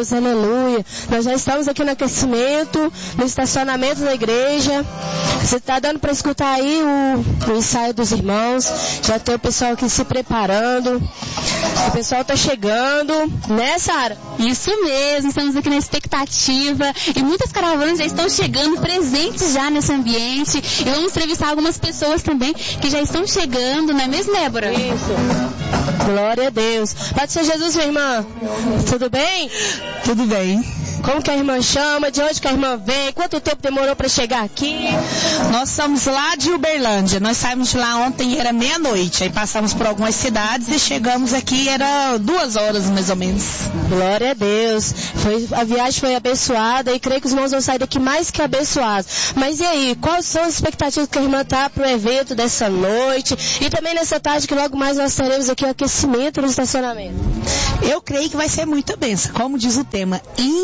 Deus, aleluia. Nós já estamos aqui no aquecimento, no estacionamento da igreja. Você está dando para escutar aí o ensaio dos irmãos. Já tem o pessoal aqui se preparando. O pessoal está chegando, né, Sara? Isso mesmo, estamos aqui na expectativa e muitas caravanas já estão chegando, presentes já nesse ambiente. E vamos entrevistar algumas pessoas também que já estão chegando, não é mesmo, Débora? Isso. Glória a Deus. Pode ser Jesus, minha irmã. Tudo bem? Tudo bem. Como que a irmã chama? De onde que a irmã vem? Quanto tempo demorou para chegar aqui? Nós somos lá de Uberlândia. Nós saímos de lá ontem, era meia-noite. Aí passamos por algumas cidades e chegamos aqui, era 2 horas mais ou menos. Glória a Deus. A viagem foi abençoada e creio que os irmãos vão sair daqui mais que abençoados. Mas e aí, quais são as expectativas que a irmã está para o evento dessa noite? E também nessa tarde que logo mais nós teremos aqui o aquecimento no estacionamento. Eu creio que vai ser muita bênção. Como diz o tema,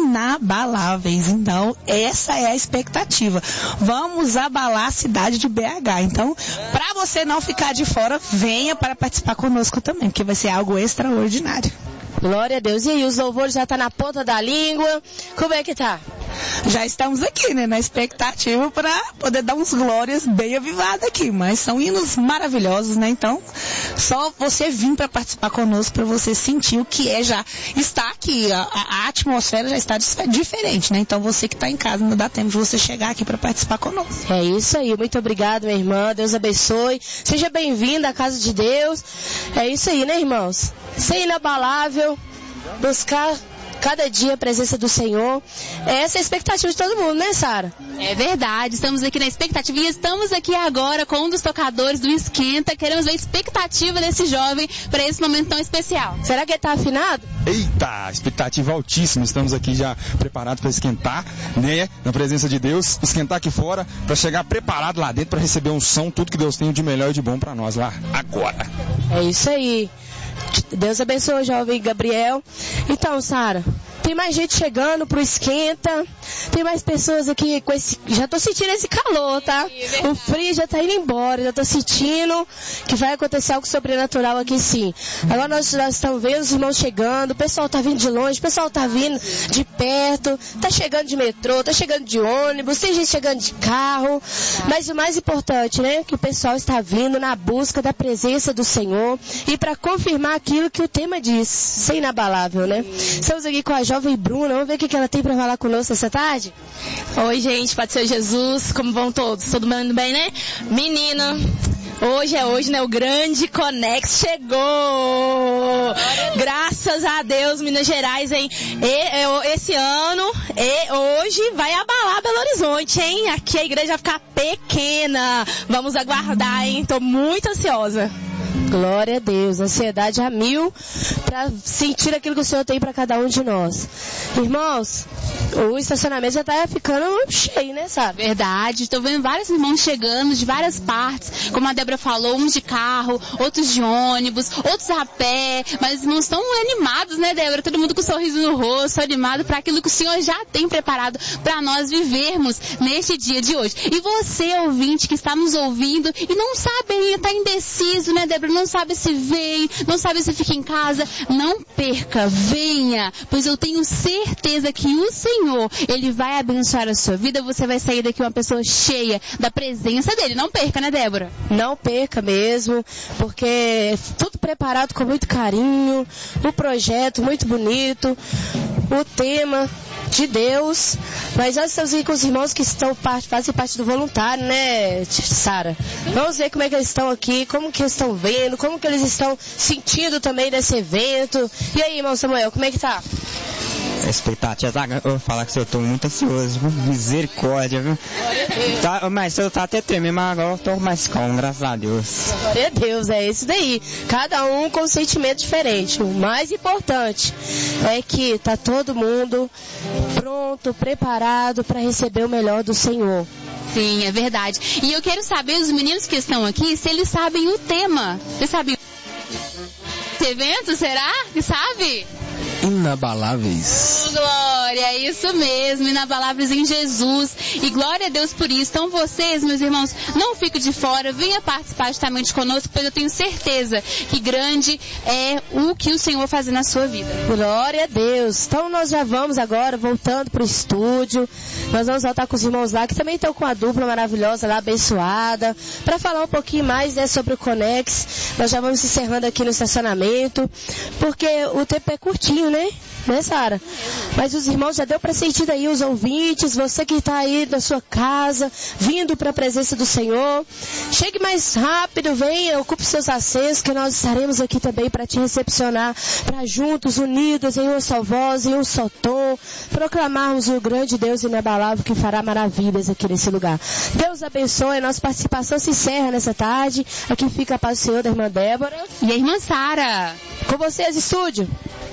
inabaláveis. Então, essa é a expectativa. Vamos abalar a cidade de BH. Então, para você não ficar de fora, venha para participar conosco também, porque vai ser algo extraordinário. Glória a Deus. E aí, os louvores já estão na ponta da língua. Como é que tá? Já estamos aqui, né, na expectativa para poder dar uns glórias bem avivadas aqui, mas são hinos maravilhosos, né, então só você vir para participar conosco para você sentir o que é já estar aqui, a atmosfera já está diferente, né, então você que está em casa, não dá tempo de você chegar aqui para participar conosco. É isso aí, muito obrigado, minha irmã, Deus abençoe, seja bem-vinda à casa de Deus, é isso aí, né, irmãos, ser inabalável, buscar cada dia a presença do Senhor. Essa é a expectativa de todo mundo, né, Sara? É verdade, estamos aqui na expectativa e estamos aqui agora com um dos tocadores do Esquenta. Queremos ver a expectativa desse jovem para esse momento tão especial. Será que ele está afinado? Eita, expectativa altíssima. Estamos aqui já preparados para esquentar, né? Na presença de Deus, esquentar aqui fora para chegar preparado lá dentro para receber um som, tudo que Deus tem de melhor e de bom para nós lá agora. É isso aí. Deus abençoe o jovem Gabriel. Então, Sara, tem mais gente chegando pro Esquenta. Tem mais pessoas aqui com esse... Já tô sentindo esse calor, tá? O frio já tá indo embora. Já tô sentindo que vai acontecer algo sobrenatural aqui, sim. Agora nós estamos vendo os irmãos chegando. O pessoal tá vindo de longe, o pessoal tá vindo de perto. Tá chegando de metrô, tá chegando de ônibus. Tem gente chegando de carro. Mas o mais importante, né? Que o pessoal está vindo na busca da presença do Senhor. E para confirmar aquilo que o tema diz. Ser inabalável, né? Estamos aqui com a jovem Bruna. Vamos ver o que ela tem para falar conosco essa tarde? Oi, gente, pode ser Jesus, como vão todos? Todo mundo bem, né? Menina, hoje é hoje, né? O grande Conex chegou! Graças a Deus, Minas Gerais, hein? Esse ano, hoje, vai abalar Belo Horizonte, hein? Aqui a igreja vai ficar pequena. Vamos aguardar, hein? Tô muito ansiosa. Glória a Deus, ansiedade a 1000 para sentir aquilo que o Senhor tem para cada um de nós. Irmãos, o estacionamento já está ficando cheio, né, Sara? Verdade, estou vendo vários irmãos chegando de várias partes, como a Débora falou, uns de carro, outros de ônibus, outros a pé, mas os irmãos estão animados, né, Débora? Todo mundo com um sorriso no rosto, animado para aquilo que o Senhor já tem preparado para nós vivermos neste dia de hoje. E você, ouvinte, que está nos ouvindo e não sabe ainda, está indeciso, né, Débora? Não sabe se vem, não sabe se fica em casa, não perca, venha, pois eu tenho certeza que o Senhor, Ele vai abençoar a sua vida, você vai sair daqui uma pessoa cheia da presença dEle. Não perca, né, Débora? Não perca mesmo, porque tudo preparado com muito carinho, o projeto muito bonito, o tema de Deus, mas nós estamos aí com os irmãos que fazem parte do voluntário, né, Sara? Vamos ver como é que eles estão aqui, como que eles estão vendo, como que eles estão sentindo também desse evento. E aí, irmão Samuel, como é que tá? A expectativa, eu vou falar que eu tô muito ansioso, misericórdia, viu? Tá, mas eu tá até tremendo, mas agora eu tô mais calmo, graças a Deus. Glória a Deus, é isso daí. Cada um com um sentimento diferente. O mais importante é que tá todo mundo pronto, preparado para receber o melhor do Senhor. Sim, é verdade. E eu quero saber, os meninos que estão aqui, se eles sabem o tema. Vocês sabem esse evento, será? Que sabe? inabaláveis. Glória, é isso mesmo, inabaláveis em Jesus. E glória a Deus por isso. Então vocês, meus irmãos, não fiquem de fora, venha participar justamente conosco, pois eu tenho certeza que grande é o que o Senhor faz na sua vida. Glória a Deus. Então nós já vamos agora, voltando para o estúdio. Nós vamos voltar com os irmãos lá, que também estão com a dupla maravilhosa lá, abençoada, para falar um pouquinho mais, né, sobre o Conex. Nós já vamos encerrando aqui no estacionamento, porque o tempo é curtinho, né, Sara? Mas os irmãos, já deu para sentir aí os ouvintes, você que está aí da sua casa, vindo para a presença do Senhor. Chegue mais rápido, venha, ocupe seus assentos, que nós estaremos aqui também para te recepcionar, para juntos, unidos, em uma só voz, em um só tom, proclamarmos o grande Deus inabalável que fará maravilhas aqui nesse lugar. Deus abençoe, a nossa participação se encerra nessa tarde. Aqui fica a paz do Senhor da irmã Débora. E a irmã Sara. Com vocês, estúdio.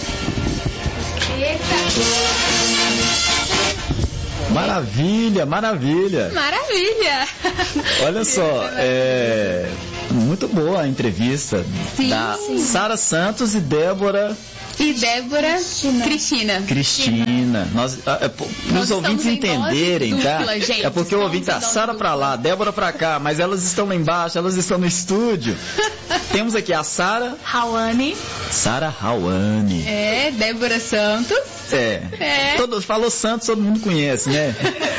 Maravilha, maravilha. Maravilha. Olha só, muito boa a entrevista da Sara Santos e Débora Cristina. Nós os ouvintes entenderem, tá? Gente, é porque o ouvinte tá Sara pra lá, Débora pra cá, mas elas estão lá embaixo, elas estão no estúdio. Temos aqui a Sara Rawane. Débora Santos. Falou Santos, todo mundo conhece, né?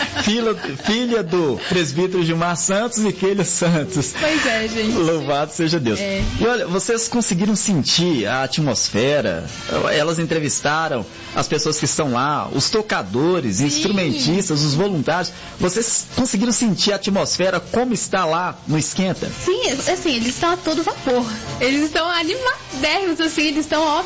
Filha do presbítero Gilmar Santos e Keila Santos. Pois é, gente. Louvado seja Deus. E olha, vocês conseguiram sentir a atmosfera? Elas entrevistaram as pessoas que estão lá, os tocadores, instrumentistas, os voluntários. Vocês conseguiram sentir a atmosfera como está lá no Esquenta? Sim, assim, eles estão a todo vapor. Eles estão animadérrimos, assim, eles estão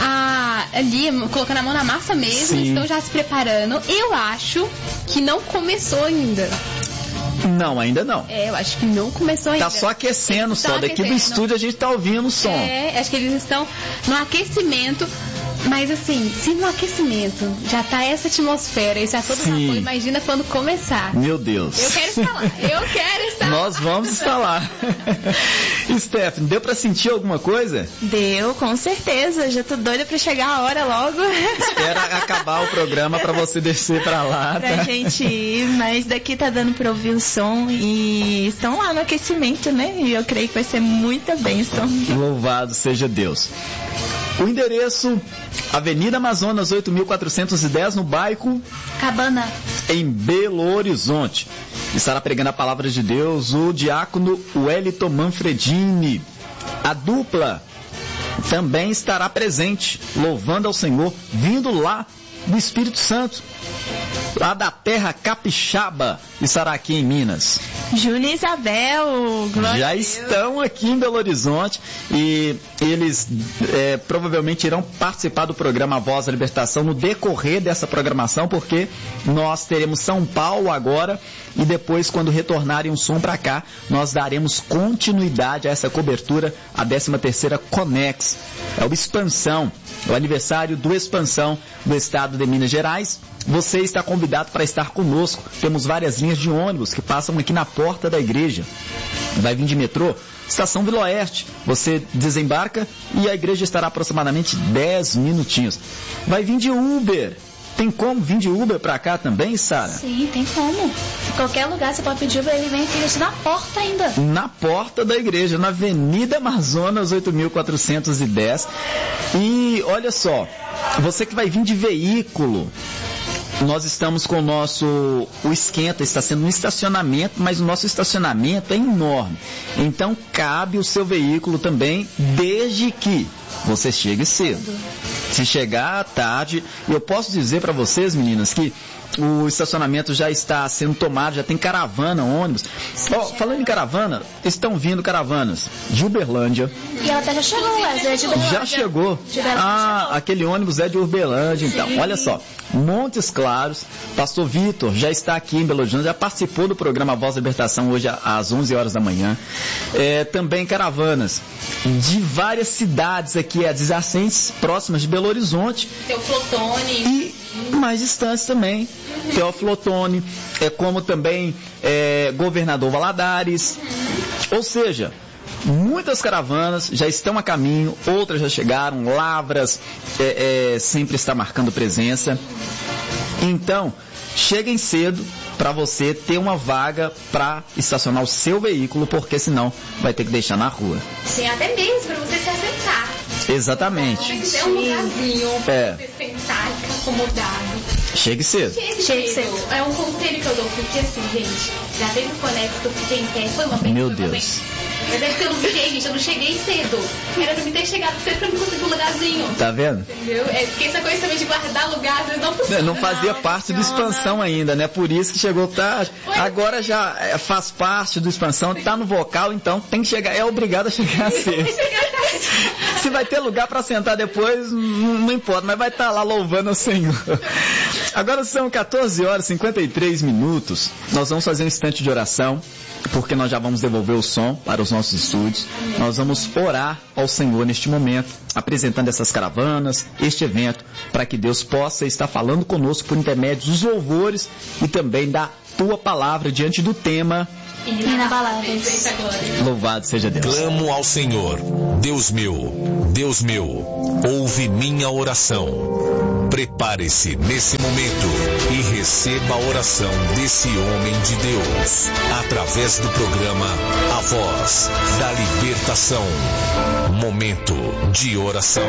ali, colocando a mão na massa mesmo, eles estão já se preparando. Eu acho que não começou ainda. Não, ainda não. Eu acho que não começou ainda. Tá só aquecendo só. Daqui do estúdio a gente tá ouvindo o som. Acho que eles estão no aquecimento. Mas assim, se no aquecimento já tá essa atmosfera, isso é todo vapor, imagina quando começar. Meu Deus. Eu quero estar lá. Nós vamos estar lá. Stephanie, deu pra sentir alguma coisa? Deu, com certeza. Já tô doida pra chegar a hora logo. Espera acabar o programa pra você descer pra lá. Pra gente ir, mas daqui tá dando pra ouvir o som e estão lá no aquecimento, né? E eu creio que vai ser muita bênção. Louvado seja Deus. O endereço, Avenida Amazonas 8.410, no bairro Cabana, em Belo Horizonte. Estará pregando a palavra de Deus o diácono Wellington Manfredini. A dupla também estará presente, louvando ao Senhor, vindo lá do Espírito Santo, lá da terra capixaba, estará aqui em Minas. Júlia e Isabel, já estão aqui em Belo Horizonte e eles provavelmente irão participar do programa Voz da Libertação no decorrer dessa programação, porque nós teremos São Paulo agora e depois, quando retornarem o som para cá, nós daremos continuidade a essa cobertura, a 13ª Conex. É o Expansão, o aniversário do Expansão do estado de Minas Gerais. Você está convidado para estar conosco. Temos várias linhas de ônibus que passam aqui na porta da igreja. Vai vir de metrô, Estação Vila Oeste. Você desembarca e a igreja estará aproximadamente 10 minutinhos. Vai vir de Uber. Tem como vir de Uber pra cá também, Sara? Sim, tem como. Em qualquer lugar você pode pedir Uber, ele vem aqui na porta ainda. Na porta da igreja, na Avenida Amazonas 8.410. E olha só, você que vai vir de veículo, nós estamos com o Esquenta, está sendo um estacionamento, mas o nosso estacionamento é enorme. Então cabe o seu veículo também, desde que você chegue cedo. Se chegar à tarde, eu posso dizer para vocês, meninas, que o estacionamento já está sendo tomado, já tem caravana, ônibus. Falando em caravana, estão vindo caravanas de Uberlândia. E ela até já chegou, Wesley, de Uberlândia. Já chegou. Aquele ônibus é de Uberlândia, então. Sim. Olha só, Montes Claros, pastor Vitor já está aqui em Belo Horizonte, já participou do programa Voz da Libertação hoje às 11 horas da manhã. Também caravanas de várias cidades aqui adjacentes, próximas de Belo Horizonte. Teoflotone. E mais distantes também. Teoflotone, como também Governador Valadares. Ou seja, muitas caravanas já estão a caminho, outras já chegaram, Lavras sempre está marcando presença. Então, cheguem cedo para você ter uma vaga para estacionar o seu veículo, porque senão vai ter que deixar na rua. Sim, até mesmo para você se assentar. Exatamente. Tem que ter um lugarzinho para você sentar e ficar acomodado. Chegue cedo. Chegue cedo. É um conselho que eu dou, porque assim, gente, já teve um conexo que eu fiquei em pé, foi uma vez. Meu Deus. Mas é porque eu não fiquei, gente, eu não cheguei cedo. Era pra me ter chegado cedo pra me conseguir um lugarzinho. Tá vendo? Entendeu? É porque essa coisa também de guardar lugar, às vezes não funciona. Não fazia parte do expansão ainda, né? Por isso que chegou tarde. Agora já faz parte do expansão, tá no vocal, então tem que chegar, é obrigado a chegar cedo. Se vai ter lugar para sentar depois, não importa, mas vai estar lá louvando o Senhor. Agora são 14 horas e 53 minutos. Nós vamos fazer um instante de oração, porque nós já vamos devolver o som para os nossos estúdios. Nós vamos orar ao Senhor neste momento, apresentando essas caravanas, este evento, para que Deus possa estar falando conosco por intermédio dos louvores e também da tua palavra diante do tema Inabaláveis. Louvado seja Deus. Clamo ao Senhor, Deus meu, ouve minha oração. Prepare-se nesse momento e receba a oração desse homem de Deus, através do programa A Voz da Libertação. Momento de oração.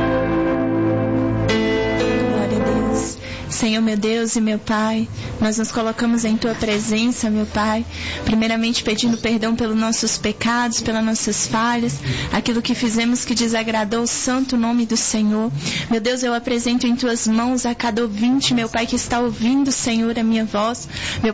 Senhor, meu Deus e meu Pai, nós nos colocamos em Tua presença, meu Pai, primeiramente pedindo perdão pelos nossos pecados, pelas nossas falhas, aquilo que fizemos que desagradou o santo nome do Senhor. Meu Deus, eu apresento em Tuas mãos a cada ouvinte, meu Pai, que está ouvindo, Senhor, a minha voz. Meu